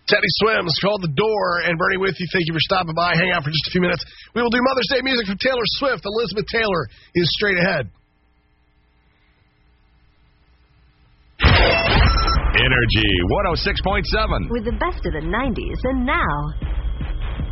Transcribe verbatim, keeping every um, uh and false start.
Teddy Swims called The Door, and Bernie with you. Thank you for stopping by. Hang out for just a few minutes. We will do Mother's Day music from Taylor Swift. Elizabeth Taylor is straight ahead. Energy one oh six point seven. With the best of the nineties and now.